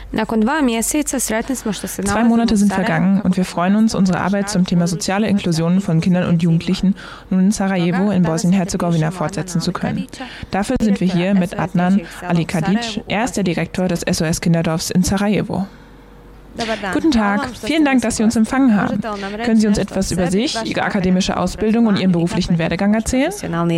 2 Monate sind vergangen und wir freuen uns, unsere Arbeit zum Thema soziale Inklusion von Kindern und Jugendlichen nun in Sarajevo in Bosnien-Herzegowina fortsetzen zu können. Dafür sind wir hier mit Adnan Ali Kadic. Er ist der Direktor des SOS Kinderdorfs in Sarajevo. Guten Tag, vielen Dank, dass Sie uns empfangen haben. Können Sie uns etwas über sich, Ihre akademische Ausbildung und Ihren beruflichen Werdegang erzählen?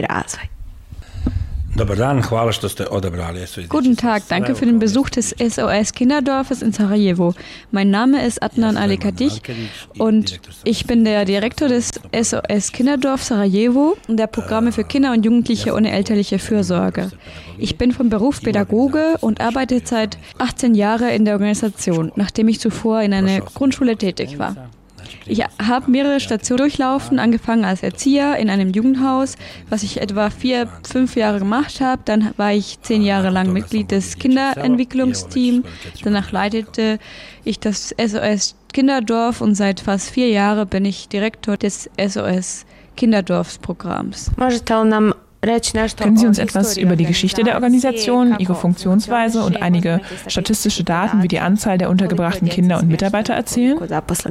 Guten Tag, danke für den Besuch des SOS Kinderdorfes in Sarajevo. Mein Name ist Adnan Ali Kadic und ich bin der Direktor des SOS Kinderdorf Sarajevo und der Programme für Kinder und Jugendliche ohne elterliche Fürsorge. Ich bin vom Beruf Pädagoge und arbeite seit 18 Jahren in der Organisation, nachdem ich zuvor in einer Grundschule tätig war. Ich habe mehrere Stationen durchlaufen, angefangen als Erzieher in einem Jugendhaus, was ich etwa 4-5 Jahre gemacht habe. Dann war ich 10 Jahre lang Mitglied des Kinderentwicklungsteams. Danach leitete ich das SOS Kinderdorf und seit fast 4 Jahren bin ich Direktor des SOS Kinderdorfsprogramms. Können Sie uns etwas über die Geschichte der Organisation, ihre Funktionsweise und einige statistische Daten wie die Anzahl der untergebrachten Kinder und Mitarbeiter erzählen?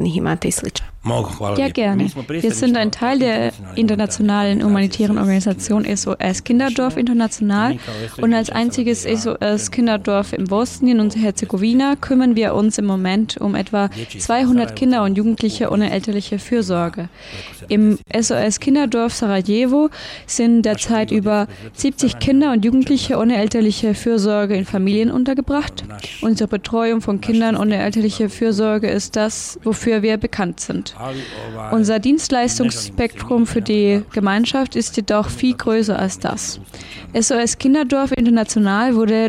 Ja, gerne. Wir sind ein Teil der internationalen humanitären Organisation SOS Kinderdorf International und als einziges SOS Kinderdorf in Bosnien und Herzegowina kümmern wir uns im Moment um etwa 200 Kinder und Jugendliche ohne elterliche Fürsorge. Im SOS Kinderdorf Sarajevo sind derzeit über 70 Kinder und Jugendliche ohne elterliche Fürsorge in Familien untergebracht. Unsere Betreuung von Kindern ohne elterliche Fürsorge ist das, wofür wir bekannt sind. Unser Dienstleistungsspektrum für die Gemeinschaft ist jedoch viel größer als das. SOS Kinderdorf International wurde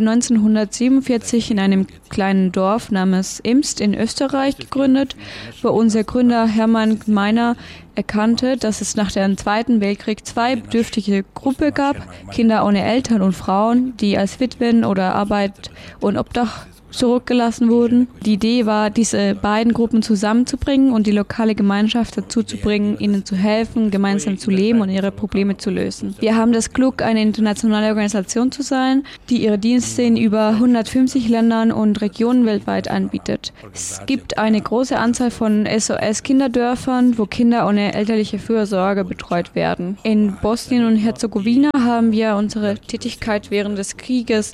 1947 in einem kleinen Dorf namens Imst in Österreich gegründet, wo unser Gründer Hermann Gmeiner erkannte, dass es nach dem Zweiten Weltkrieg 2 bedürftige Gruppen gab, Kinder ohne Eltern und Frauen, die als Witwen oder Arbeit und Obdach zurückgelassen wurden. Die Idee war, diese beiden Gruppen zusammenzubringen und die lokale Gemeinschaft dazu zu bringen, ihnen zu helfen, gemeinsam zu leben und ihre Probleme zu lösen. Wir haben das Glück, eine internationale Organisation zu sein, die ihre Dienste in über 150 Ländern und Regionen weltweit anbietet. Es gibt eine große Anzahl von SOS-Kinderdörfern, wo Kinder ohne elterliche Fürsorge betreut werden. In Bosnien und Herzegowina haben wir unsere Tätigkeit während des Krieges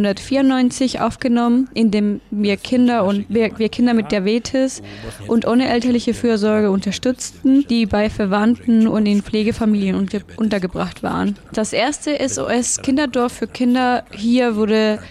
1994 aufgenommen, indem wir Kinder mit Diabetes und ohne elterliche Fürsorge unterstützten, die bei Verwandten und in Pflegefamilien untergebracht waren. Das erste SOS Kinderdorf für Kinder hier wurde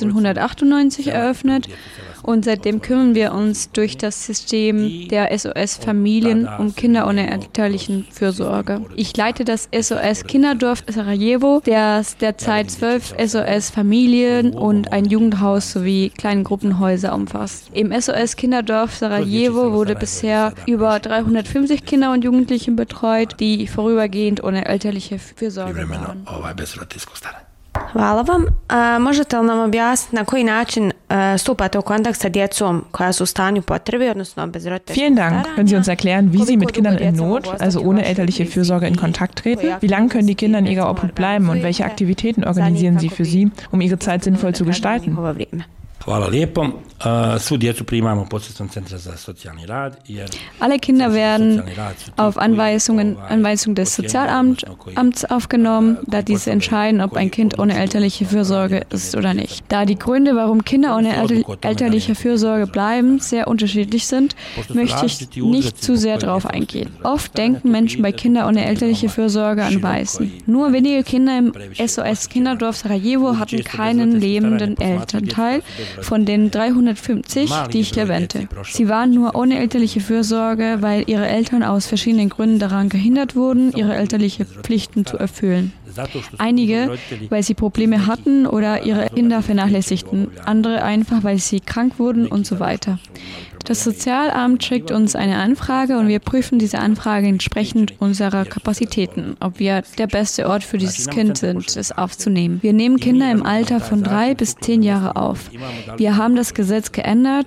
1998 eröffnet und seitdem kümmern wir uns durch das System der SOS-Familien um Kinder ohne elterlichen Fürsorge. Ich leite das SOS Kinderdorf Sarajevo, das derzeit 12 SOS-Familien und ein Jugendhaus sowie kleine Gruppenhäuser umfasst. Im SOS Kinderdorf Sarajevo wurde bisher über 350 Kinder und Jugendliche betreut, die vorübergehend ohne elterliche Fürsorge waren. Hvala vam. Možete li nam objasniti na koji način stupate u kontakt sa djecom koja su u stanju potrebe, odnosno bez roditeljskog Vielen Dank. Können Sie uns erklären, wie Sie mit Kindern in Not, also ohne elterliche Fürsorge, in Kontakt treten? Wie lange können die Kinder in ihrer Obhut bleiben und welche Aktivitäten organisieren Sie für sie, um ihre Zeit sinnvoll zu gestalten? Alle Kinder werden auf Anweisung des Sozialamts aufgenommen, da diese entscheiden, ob ein Kind ohne elterliche Fürsorge ist oder nicht. Da die Gründe, warum Kinder ohne elterliche Fürsorge bleiben, sehr unterschiedlich sind, möchte ich nicht zu sehr darauf eingehen. Oft denken Menschen bei Kindern ohne elterliche Fürsorge an Waisen. Nur wenige Kinder im SOS Kinderdorf Sarajevo hatten keinen lebenden Elternteil von den 350, die ich erwähnte. Sie waren nur ohne elterliche Fürsorge, weil ihre Eltern aus verschiedenen Gründen daran gehindert wurden, ihre elterlichen Pflichten zu erfüllen. Einige, weil sie Probleme hatten oder ihre Kinder vernachlässigten, andere einfach, weil sie krank wurden und so weiter. Das Sozialamt schickt uns eine Anfrage und wir prüfen diese Anfrage entsprechend unserer Kapazitäten, ob wir der beste Ort für dieses Kind sind, es aufzunehmen. Wir nehmen Kinder im Alter von 3 bis 10 Jahre auf. Wir haben das Gesetz geändert, was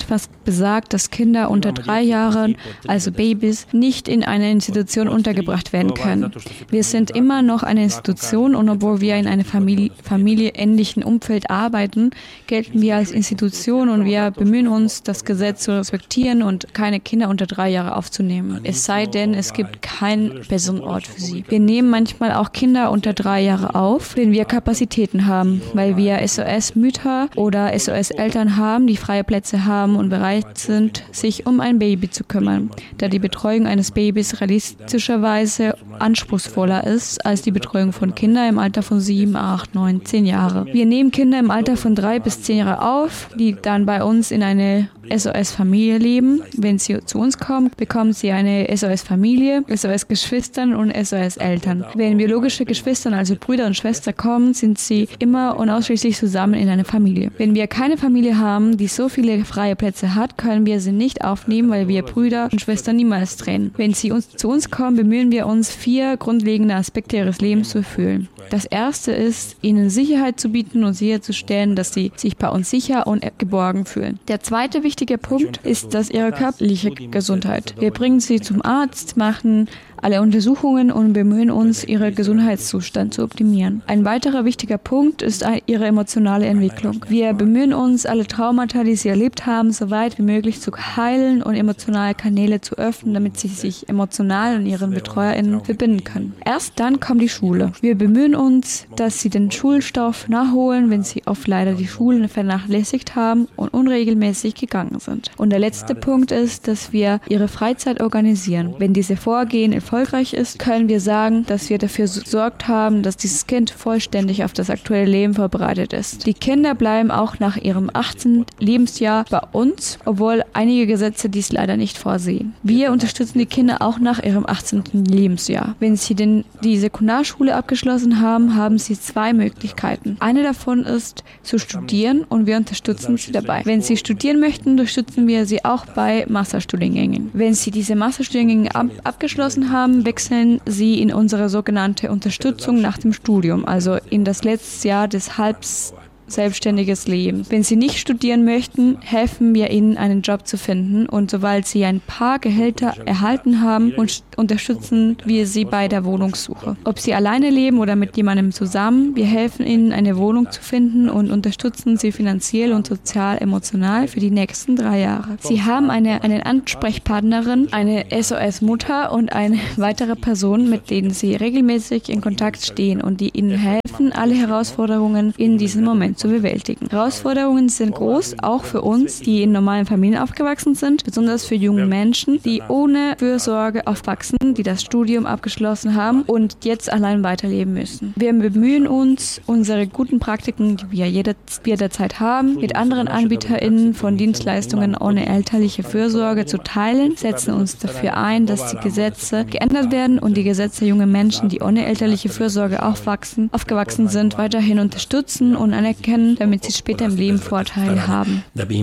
besagt, dass Kinder unter 3 Jahren, also Babys, nicht in einer Institution untergebracht werden können. Wir sind immer noch eine Institution und obwohl wir in einem familienähnlichen Umfeld arbeiten, gelten wir als Institution und wir bemühen uns, das Gesetz zu respektieren und keine Kinder unter 3 Jahre aufzunehmen. Es sei denn, es gibt keinen besseren Ort für sie. Wir nehmen manchmal auch Kinder unter 3 Jahre auf, wenn wir Kapazitäten haben, weil wir SOS-Mütter oder SOS-Eltern haben, die freie Plätze haben und bereit sind, sich um ein Baby zu kümmern, da die Betreuung eines Babys realistischerweise anspruchsvoller ist als die Betreuung von Kindern im Alter von 7, 8, 9, 10 Jahre. Wir nehmen Kinder im Alter von 3 bis 10 Jahre auf, die dann bei uns in eine SOS-Familie leben. Wenn sie zu uns kommen, bekommen sie eine SOS-Familie, SOS-Geschwistern und SOS-Eltern. Wenn biologische Geschwister, also Brüder und Schwestern kommen, sind sie immer und ausschließlich zusammen in einer Familie. Wenn wir keine Familie haben, die so viele freie Plätze hat, können wir sie nicht aufnehmen, weil wir Brüder und Schwestern niemals trennen. Wenn sie zu uns kommen, bemühen wir uns, 4 grundlegende Aspekte ihres Lebens zu erfüllen. Das erste ist, ihnen Sicherheit zu bieten und sicherzustellen, dass sie sich bei uns sicher und geborgen fühlen. Der zweite wichtige Punkt ist ihre körperliche Gesundheit. Wir bringen sie zum Arzt, machen alle Untersuchungen und bemühen uns, ihren Gesundheitszustand zu optimieren. Ein weiterer wichtiger Punkt ist ihre emotionale Entwicklung. Wir bemühen uns, alle Traumata, die sie erlebt haben, so weit wie möglich zu heilen und emotionale Kanäle zu öffnen, damit sie sich emotional und ihren BetreuerInnen verbinden können. Erst dann kommt die Schule. Wir bemühen uns, dass sie den Schulstoff nachholen, wenn sie oft leider die Schulen vernachlässigt haben und unregelmäßig gegangen sind. Und der letzte Punkt ist, dass wir ihre Freizeit organisieren. Wenn diese Vorgehen erfolgreich ist, können wir sagen, dass wir dafür gesorgt haben, dass dieses Kind vollständig auf das aktuelle Leben vorbereitet ist. Die Kinder bleiben auch nach ihrem 18. Lebensjahr bei uns, obwohl einige Gesetze dies leider nicht vorsehen. Wir unterstützen die Kinder auch nach ihrem 18. Lebensjahr. Wenn sie die Sekundarschule abgeschlossen haben, haben sie 2 Möglichkeiten. Eine davon ist, zu studieren und wir unterstützen sie dabei. Wenn sie studieren möchten, unterstützen wir sie auch bei Masterstudiengängen. Wenn sie diese Masterstudiengänge abgeschlossen haben, wechseln sie in unsere sogenannte Unterstützung nach dem Studium, also in das letzte Jahr des selbstständiges Leben. Wenn sie nicht studieren möchten, helfen wir ihnen, einen Job zu finden und sobald sie ein paar Gehälter erhalten haben, unterstützen wir sie bei der Wohnungssuche. Ob sie alleine leben oder mit jemandem zusammen, wir helfen ihnen, eine Wohnung zu finden und unterstützen sie finanziell und sozial-emotional für die nächsten 3 Jahre. Sie haben eine Ansprechpartnerin, eine SOS-Mutter und eine weitere Person, mit denen sie regelmäßig in Kontakt stehen und die ihnen helfen, alle Herausforderungen in diesem Moment zu bewältigen. Herausforderungen sind groß, auch für uns, die in normalen Familien aufgewachsen sind, besonders für junge Menschen, die ohne Fürsorge aufwachsen, die das Studium abgeschlossen haben und jetzt allein weiterleben müssen. Wir bemühen uns, unsere guten Praktiken, die wir jederzeit haben, mit anderen AnbieterInnen von Dienstleistungen ohne elterliche Fürsorge zu teilen, setzen uns dafür ein, dass die Gesetze geändert werden und die Gesetze junge Menschen, die ohne elterliche Fürsorge aufgewachsen sind, weiterhin unterstützen und anerkennen, damit sie später im Leben Vorteile haben.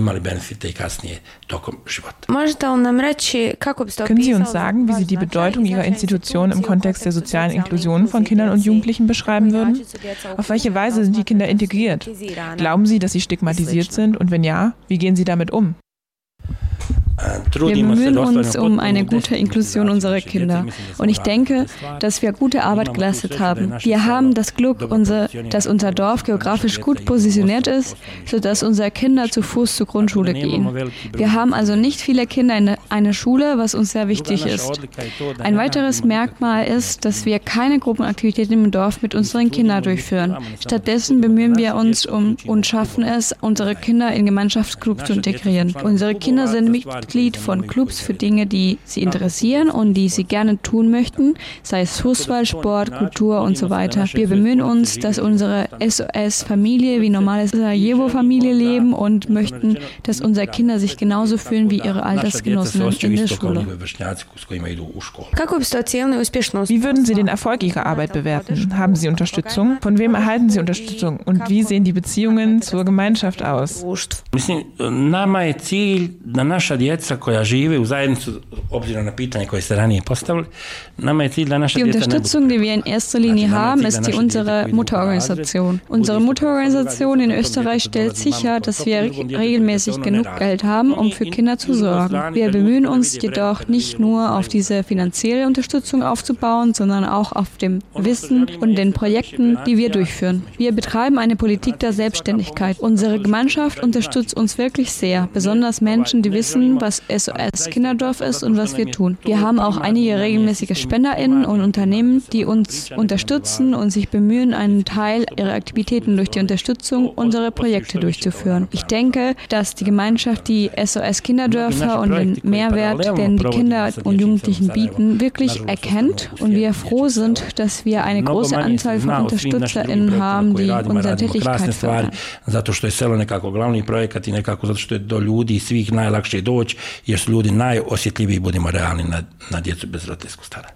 Können Sie uns sagen, wie Sie die Bedeutung Ihrer Institution im Kontext der sozialen Inklusion von Kindern und Jugendlichen beschreiben würden? Auf welche Weise sind die Kinder integriert? Glauben Sie, dass sie stigmatisiert sind? Und wenn ja, wie gehen Sie damit um? Wir bemühen uns um eine gute Inklusion unserer Kinder. Und ich denke, dass wir gute Arbeit geleistet haben. Wir haben das Glück, dass unser Dorf geografisch gut positioniert ist, sodass unsere Kinder zu Fuß zur Grundschule gehen. Wir haben also nicht viele Kinder in einer Schule, was uns sehr wichtig ist. Ein weiteres Merkmal ist, dass wir keine Gruppenaktivitäten im Dorf mit unseren Kindern durchführen. Stattdessen bemühen wir uns und schaffen es, unsere Kinder in Gemeinschaftsclubs zu integrieren. Unsere Kinder sind Mitglied von Clubs für Dinge, die sie interessieren und die sie gerne tun möchten, sei es Fußball, Sport, Kultur und so weiter. Wir bemühen uns, dass unsere SOS-Familie wie normale Sarajevo-Familie leben und möchten, dass unsere Kinder sich genauso fühlen wie ihre Altersgenossen in der Schule. Wie würden Sie den Erfolg Ihrer Arbeit bewerten? Haben Sie Unterstützung? Von wem erhalten Sie Unterstützung? Und wie sehen die Beziehungen zur Gemeinschaft aus? djeca koja žive u zajednicu, obzirom na pitanje koje ste ranije postavili, nama je cilj da naša Die djeca ne budu... Unterstützung, die wir in erster Linie haben, ist die unsere Mutterorganisation. Unsere Mutterorganisation in Österreich stellt sicher, dass wir regelmäßig genug Geld haben, um für Kinder zu sorgen. Wir bemühen uns jedoch nicht nur auf diese finanzielle Unterstützung aufzubauen, sondern auch auf dem Wissen und den Projekten, die wir durchführen. Wir betreiben eine Politik der Selbstständigkeit. Unsere Gemeinschaft unterstützt uns wirklich sehr, besonders Menschen, die wissen, was SOS Kinderdorf ist und was wir tun. Wir haben auch einige regelmäßige SpenderInnen und Unternehmen, die uns unterstützen und sich bemühen, einen Teil ihrer Aktivitäten durch die Unterstützung unserer Projekte durchzuführen. Ich denke, dass die Gemeinschaft die SOS Kinderdörfer und den Mehrwert, den die Kinder und Jugendlichen bieten, wirklich erkennt und wir froh sind, dass wir eine große Anzahl von UnterstützerInnen haben, die unsere Tätigkeit fördern. Zato što je selo nekako glavni projekat i nekako zato što je do ljudi svih najlakše doći, jer su ljudi najosjetljiviji, budimo realni, na djecu bez roditeljskog staranja.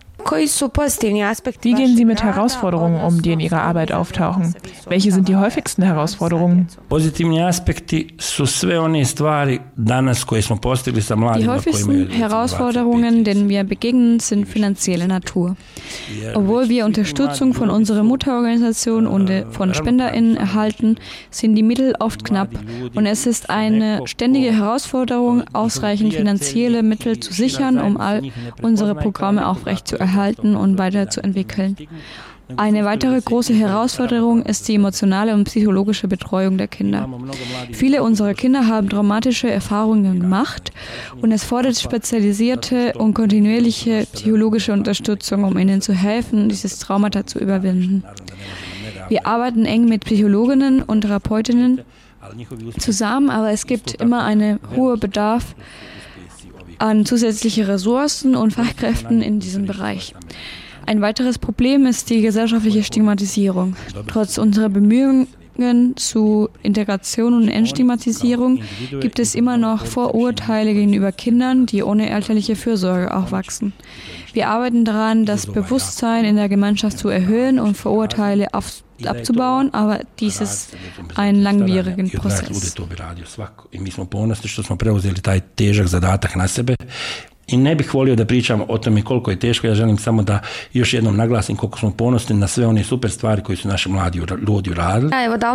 Wie gehen Sie mit Herausforderungen um, die in Ihrer Arbeit auftauchen? Welche sind die häufigsten Herausforderungen? Pozitivni aspekti su sve one stvari danas koje smo postigli sa mladima. Die häufigsten Herausforderungen, denen wir begegnen, sind finanzielle Natur. Obwohl wir Unterstützung von unserer Mutterorganisation und von SpenderInnen erhalten, sind die Mittel oft knapp und es ist eine ständige Herausforderung, ausreichend finanzielle Mittel zu sichern, um all unsere Programme aufrechtzuerhalten und weiterzuentwickeln. Eine weitere große Herausforderung ist die emotionale und psychologische Betreuung der Kinder. Viele unserer Kinder haben traumatische Erfahrungen gemacht und es fordert spezialisierte und kontinuierliche psychologische Unterstützung, um ihnen zu helfen, dieses Traumata zu überwinden. Wir arbeiten eng mit Psychologinnen und Therapeutinnen zusammen, aber es gibt immer einen hohen Bedarf an zusätzliche Ressourcen und Fachkräften in diesem Bereich. Ein weiteres Problem ist die gesellschaftliche Stigmatisierung. Trotz unserer Bemühungen zu Integration und Entstigmatisierung gibt es immer noch Vorurteile gegenüber Kindern, die ohne elterliche Fürsorge aufwachsen. Wir arbeiten daran, das Bewusstsein in der Gemeinschaft zu erhöhen und Vorurteile abzubauen, aber dies ist ein langwieriger Prozess. I ne bih volio da pričam o tome koliko je teško, ja želim samo da još jednom naglasim koliko smo ponosni na sve one super stvari koje su naši mladi ljudi uradili.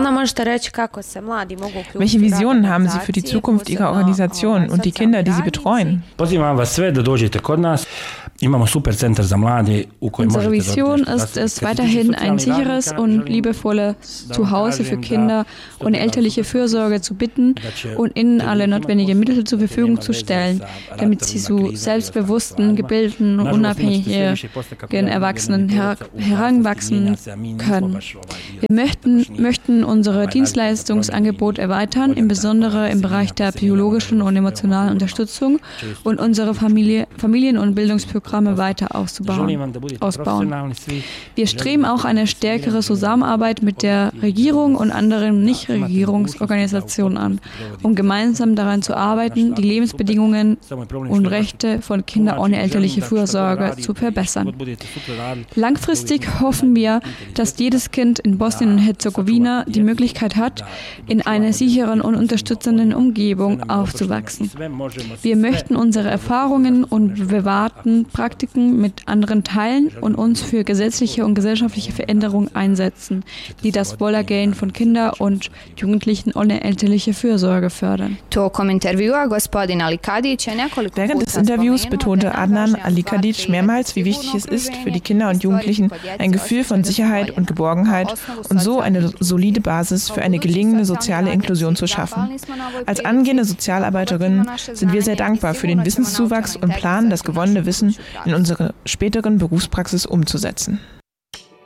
Welche Visionen haben Sie für die Zukunft Ihrer Organisation und die Kinder, die Sie betreuen? Pozivam vas sve da dođete kod nas. Imamo super centar za mlade u kojem Unsere Vision ist es, weiterhin ein sicheres und liebevolles Zuhause für Kinder und elterliche Fürsorge zu bieten und ihnen alle notwendigen Mittel zur Verfügung zu stellen, damit sie zu selbstbewussten, gebildeten und unabhängigen Erwachsenen heranwachsen können. Wir möchten unser Dienstleistungsangebot erweitern, insbesondere im Bereich der psychologischen und emotionalen Unterstützung und unsere Familien- und Bildungsprogramme weiter ausbauen. Wir streben auch eine stärkere Zusammenarbeit mit der Regierung und anderen Nichtregierungsorganisationen an, um gemeinsam daran zu arbeiten, die Lebensbedingungen und Rechte von Kindern ohne elterliche Fürsorge zu verbessern. Langfristig hoffen wir, dass jedes Kind in Bosnien und Herzegowina die Möglichkeit hat, in einer sicheren und unterstützenden Umgebung aufzuwachsen. Wir möchten unsere Erfahrungen und bewährten Praktiken mit anderen teilen und uns für gesetzliche und gesellschaftliche Veränderungen einsetzen, die das Wohlergehen von Kindern und Jugendlichen ohne elterliche Fürsorge fördern. Während des Interviews betonte Adnan Alikadic mehrmals, wie wichtig es ist, für die Kinder und Jugendlichen ein Gefühl von Sicherheit und Geborgenheit und so eine solide Basis für eine gelingende soziale Inklusion zu schaffen. Als angehende Sozialarbeiterinnen sind wir sehr dankbar für den Wissenszuwachs und planen, das gewonnene Wissen in unsere späteren Berufspraxis umzusetzen.